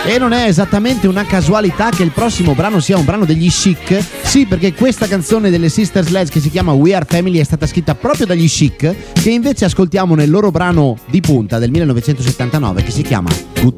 E non è esattamente una casualità che il prossimo brano sia un brano degli Chic. Sì, perché questa canzone delle Sister Sledge, che si chiama We Are Family, è stata scritta proprio dagli Chic, che invece ascoltiamo nel loro brano di punta del 1979, che si chiama Good